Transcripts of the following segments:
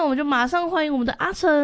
们就马上欢迎我们的阿成。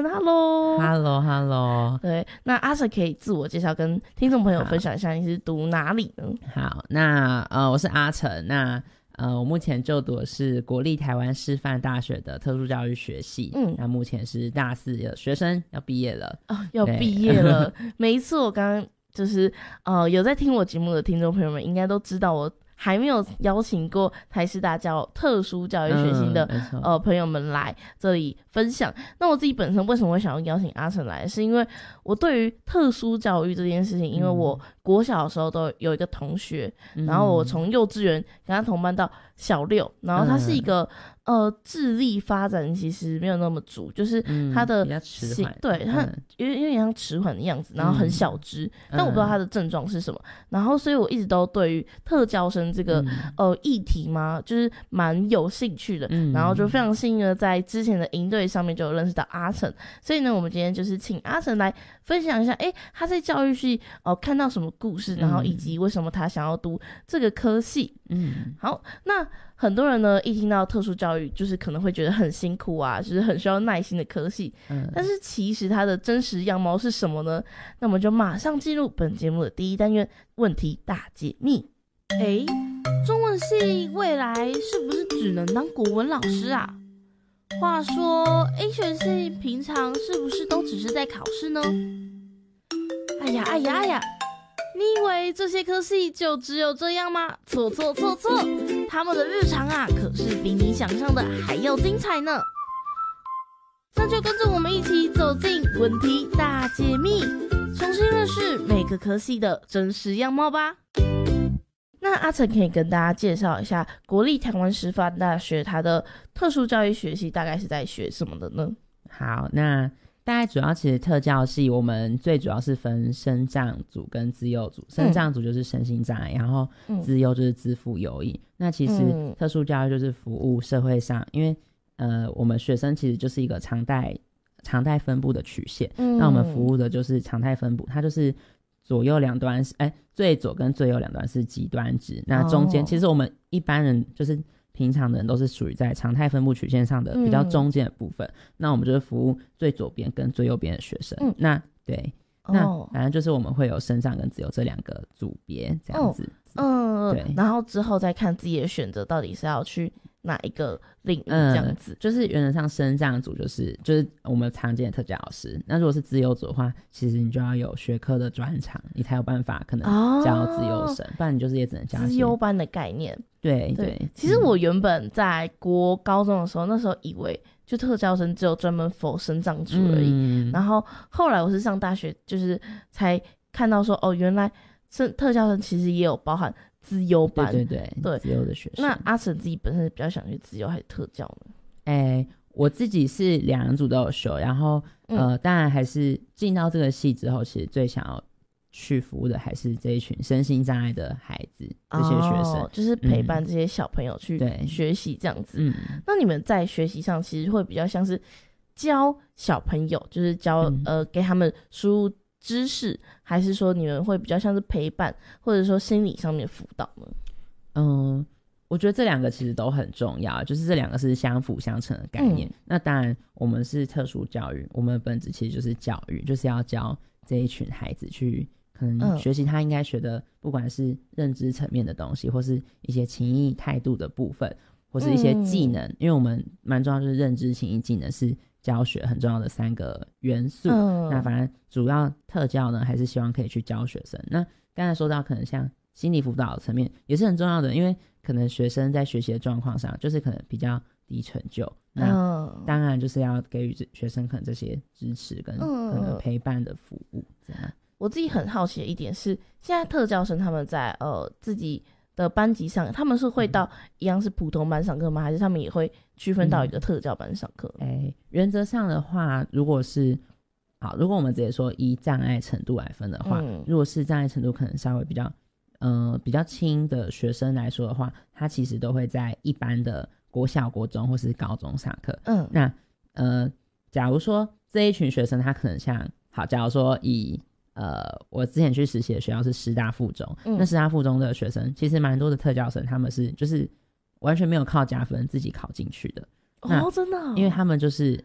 Hello。 对，那阿成可以自我介绍跟听众朋友分享一下你是读哪里呢？ 好，那我是阿成。那我目前就读的是国立台湾师范大学的特殊教育学系，那目前是大4的学生，要毕业了。 要毕业了。每一次我刚刚就是有在听我节目的听众朋友们应该都知道，我还没有邀请过台师大特殊教育学系的朋友们来这里分享。那我自己本身为什么会想要邀请阿成来，是因为我对于特殊教育这件事情，因为我国小的时候都有一个同学，然后我从幼稚园跟他同班到小6，然后他是一个智力发展其实没有那么足，就是他的比较迟缓， 对，他有点像迟缓的样子，然后很小只，但我不知道他的症状是什么。然后所以我一直都对于特教生这个议题嘛，就是蛮有兴趣的。然后就非常幸运的在之前的营队上面就有认识到阿成，所以呢我们今天就是请阿成来分享一下他在教育系看到什么故事，然后以及为什么他想要读这个科系。好，那很多人呢一听到特殊教育就是可能会觉得很辛苦啊，就是很需要耐心的科系，但是其实它的真实样貌是什么呢？那我们就马上进入本节目的第一单元，问题大解密。中文系未来是不是只能当国文老师啊？话说 A 选系平常是不是都只是在考试呢？哎呀，你以为这些科系就只有这样吗？错，他们的日常啊可是比你想象的还要精彩呢。那就跟着我们一起走进问题大解密，重新认识每个科系的真实样貌吧。那阿成可以跟大家介绍一下国立台湾师范大学它的特殊教育学系大概是在学什么的呢？ 好，那大概主要其实特教系我们最主要是分身障组跟资优组，身障组就是身心障碍，然后资优就是资赋优异。那其实特殊教育就是服务社会上，因为我们学生其实就是一个常态分布的曲线，那我们服务的就是常态分布，它就是左右两端最左跟最右两端是极端值，那中间其实我们一般人就是平常的人都是属于在常态分布曲线上的比较中间的部分，那我们就是服务最左边跟最右边的学生。那对，那反正就是我们会有身障跟资优这两个组别这样子。对， 然后之后再看自己的选择到底是要去哪一个领域这样子。 就是原则上身障组就是我们常见的特教老师，那如果是资优组的话，其实你就要有学科的专长，你才有办法可能教资优生，不然你就是也只能教资优班的概念。 对， 其实我原本在高中的时候，那时候以为就特教生只有专门 for 身障组而已，然后后来我是上大学就是才看到说原来特教生其实也有包含资优班。对资优的学生。 那阿成自己本身比较想去资优还是特教呢？ 我自己是两组都有修，然后当然还是进到这个系之后，其实最想要去服务的还是这一群身心障碍的孩子，这些学生就是陪伴这些小朋友去学习这样子。那你们在学习上其实会比较像是教小朋友，就是教给他们输入知识，还是说你们会比较像是陪伴，或者说心理上面辅导呢？ 我觉得这两个其实都很重要，就是这两个是相辅相成的概念。那当然我们是特殊教育，我们的本质其实就是教育，就是要教这一群孩子去可能学习他应该学的，不管是认知层面的东西，或是一些情谊态度的部分，或是一些技能，因为我们蛮重要就是认知情谊技能是教学很重要的3个元素。那反正主要特教呢还是希望可以去教学生。那刚才说到可能像心理辅导的层面也是很重要的，因为可能学生在学习的状况上就是可能比较低成就，那当然就是要给予学生可能这些支持跟可能陪伴的服务这样。 我自己很好奇的一点是，现在特教生他们在自己的班级上，他们是会到一样是普通班上课吗？还是他们也会区分到一个特教班上课？ 原则上的话，如果我们直接说以障碍程度来分的话，如果是障碍程度可能稍微比较轻的学生来说的话，他其实都会在一般的国小、国中或是高中上课。那假如说这一群学生他可能假如说我之前去实习的学校是师大附中，那师大附中的学生其实蛮多的特教生，他们是就是完全没有靠加分自己考进去的。 真的因为他们就是